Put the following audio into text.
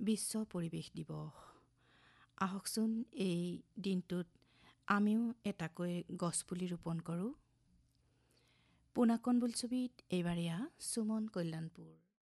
বিশ্ব পৰিৱেশ দিৱস। আহকচোন এই দিনটোত আমিও এটাকৈ গছপুলি ৰোপণ কৰোঁ। পোনাকণ বোলছবিত এইবাৰ এয়া সুমন কল্যাণপুৰ।